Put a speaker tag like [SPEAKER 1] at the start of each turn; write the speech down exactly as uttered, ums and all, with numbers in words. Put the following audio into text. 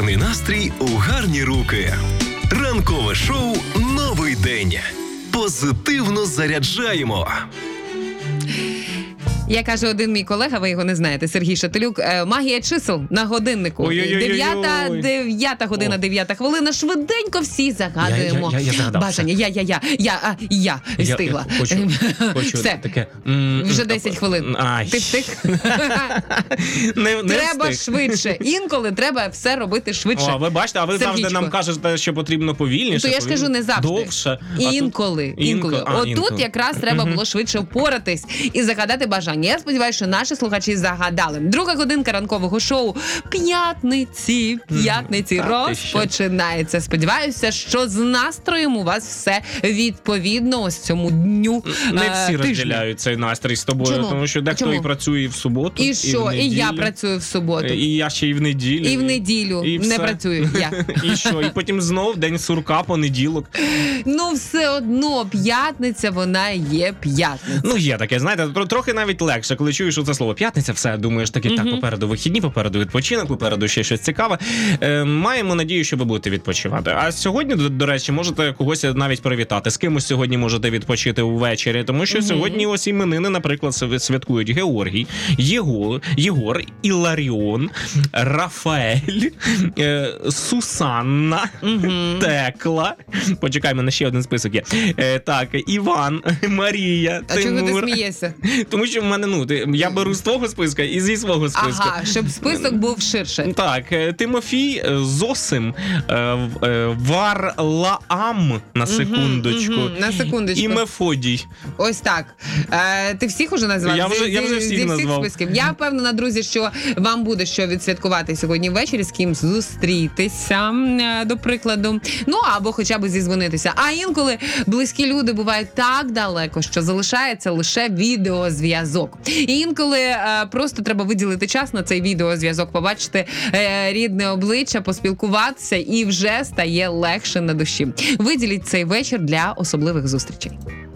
[SPEAKER 1] Гарний настрій у гарні руки. Ранкове шоу «Новий день». Позитивно заряджаємо.
[SPEAKER 2] Я кажу, один мій колега, ви його не знаєте, Сергій Шателюк, магія чисел на годиннику. Дев'ята, дев'ята година, дев'ята хвилина. Швиденько всі загадуємо.
[SPEAKER 3] Я, я, я, я загадав.
[SPEAKER 2] Бажання. Я, я, я, я, а, я встигла.
[SPEAKER 3] Я, я хочу, хочу
[SPEAKER 2] все.
[SPEAKER 3] Таке,
[SPEAKER 2] вже десять хвилин.
[SPEAKER 3] Ай.
[SPEAKER 2] Ти встиг?
[SPEAKER 3] не, не
[SPEAKER 2] треба
[SPEAKER 3] встиг.
[SPEAKER 2] швидше. Інколи треба все робити швидше.
[SPEAKER 3] О, ви бачите, а ви
[SPEAKER 2] Сергійчко.
[SPEAKER 3] завжди нам кажете, що потрібно повільніше.
[SPEAKER 2] То я ж
[SPEAKER 3] повільніше,
[SPEAKER 2] кажу, не завжди.
[SPEAKER 3] Довше.
[SPEAKER 2] Інколи.
[SPEAKER 3] Інколи.
[SPEAKER 2] інколи.
[SPEAKER 3] А,
[SPEAKER 2] Отут
[SPEAKER 3] інколи.
[SPEAKER 2] якраз треба було швидше впоратись і загадати бажання. Я сподіваюся, що наші слухачі загадали. Друга годинка ранкового шоу п'ятниці. П'ятниці розпочинається. Сподіваюся, що з настроєм у вас все відповідно ось цьому дню.
[SPEAKER 3] Не
[SPEAKER 2] е,
[SPEAKER 3] всі
[SPEAKER 2] тижня.
[SPEAKER 3] розділяють цей настрій з тобою,
[SPEAKER 2] Чому?
[SPEAKER 3] тому що дехто
[SPEAKER 2] Чому?
[SPEAKER 3] і працює і в суботу,
[SPEAKER 2] І
[SPEAKER 3] і
[SPEAKER 2] що?
[SPEAKER 3] в
[SPEAKER 2] І я
[SPEAKER 3] неділю.
[SPEAKER 2] працюю в суботу.
[SPEAKER 3] І я ще і в неділю.
[SPEAKER 2] І в неділю
[SPEAKER 3] і
[SPEAKER 2] не
[SPEAKER 3] все.
[SPEAKER 2] працюю я.
[SPEAKER 3] І що? І потім знов день сурка, понеділок.
[SPEAKER 2] Ну все одно п'ятниця, вона є п'ятниця.
[SPEAKER 3] Ну, є таке, знаєте, тр- трохи навіть легше, коли чуєш це слово п'ятниця, все, думаєш таки, так, попереду вихідні, попереду відпочинок, попереду ще щось цікаве. Е, маємо надію, що ви будете відпочивати. А сьогодні, до, до речі, можете когось навіть привітати. З кимось сьогодні можете відпочити увечері, тому що сьогодні ось іменини, наприклад, св- святкують Георгій, Єгор, Єгор, Іларіон, Рафаель, е, Сусанна, Текла. Почекай, в мене ще один список є. Е, так, Іван, Марія,
[SPEAKER 2] А чого ти
[SPEAKER 3] Тимур.
[SPEAKER 2] смієшся?
[SPEAKER 3] Тому що в мене, ну, ти- я беру з твого списка і зі свого списку.
[SPEAKER 2] Ага, щоб список був ширше.
[SPEAKER 3] Так, е, Тимофій, е, Зосим, е, в- е, Варлаам, на секундочку,
[SPEAKER 2] Мгм, на секундочку.
[SPEAKER 3] і Мефодій.
[SPEAKER 2] Ось так. Е, ти всіх уже назвав?
[SPEAKER 3] Я вже-
[SPEAKER 2] Зі-
[SPEAKER 3] я вже
[SPEAKER 2] зі-
[SPEAKER 3] всіх
[SPEAKER 2] зі всіх
[SPEAKER 3] назвав.
[SPEAKER 2] списків. Я впевнена, друзі, що вам буде що відсвяткувати сьогодні ввечері, з ким зустрітися, е, до прикладу. Ну, або хоча б зізвонитися. А інколи близькі люди бувають так далеко, що залишається лише відеозв'язок. І інколи е, просто треба виділити час на цей відеозв'язок, побачити е, рідне обличчя, поспілкуватися, і вже стає легше на душі. Виділіть цей вечір для особливих зустрічей.